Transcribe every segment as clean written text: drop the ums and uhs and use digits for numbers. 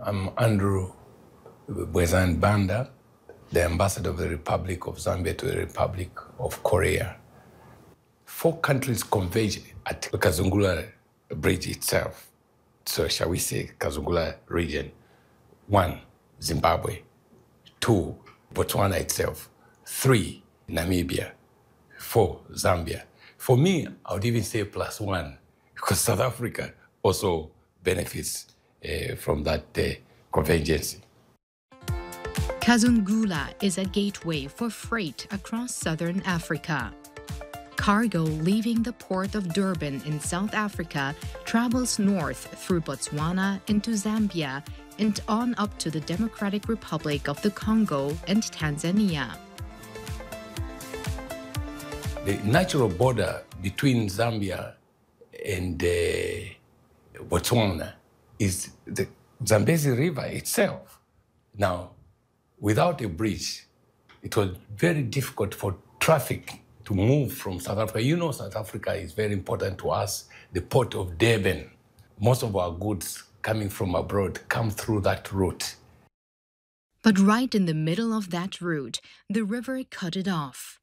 I'm Andrew Bwezan Banda, the ambassador of the Republic of Zambia to the Republic of Korea. 4 countries converge at the Kazungula Bridge itself. So shall we say Kazungula region. 1, Zimbabwe. 2, Botswana itself. 3, Namibia. 4, Zambia. For me, I would even say +1, because South Africa also benefits from that convergence. Kazungula is a gateway for freight across southern Africa. Cargo leaving the port of Durban in South Africa travels north through Botswana into Zambia and on up to the Democratic Republic of the Congo and Tanzania. The natural border between Zambia and Botswana is the Zambezi River itself. Now, without a bridge, it was very difficult for traffic to move from South Africa. You know, South Africa is very important to us, the port of Durban. Most of our goods coming from abroad come through that route. But right in the middle of that route, the river cut it off.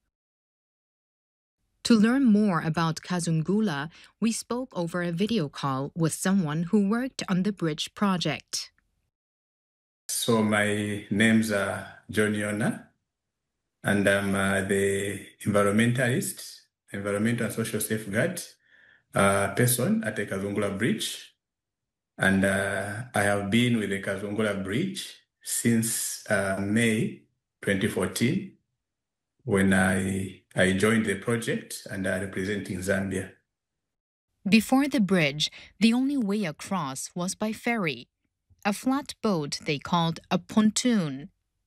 To learn more about Kazungula, we spoke over a video call with someone who worked on the bridge project. So my name's John Yona, and I'm the environmentalist, environmental and social safeguard person at the Kazungula Bridge. And I have been with the Kazungula Bridge since May 2014, when I joined the project and representing Zambia. Before the bridge, the only way across was by ferry, a flat boat they called a pontoon.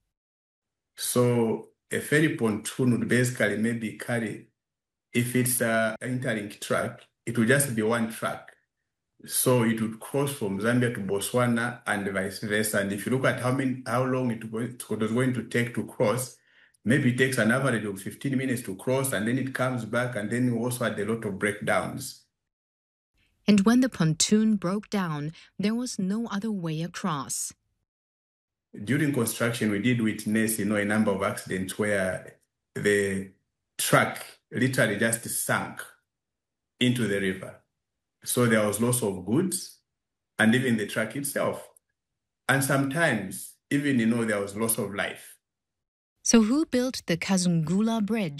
So a ferry pontoon would basically maybe carry, if it's an interlink track, it would just be one track. So it would cross from Zambia to Botswana and vice versa. And if you look at how long it was going to take to cross, maybe it takes an average of 15 minutes to cross, and then it comes back, and then we also had a lot of breakdowns. And when the pontoon broke down, there was no other way across. During construction, we did witness, a number of accidents where the truck literally just sank into the river. So there was loss of goods and even the truck itself. And sometimes even, there was loss of life. So who built the Kazungula Bridge?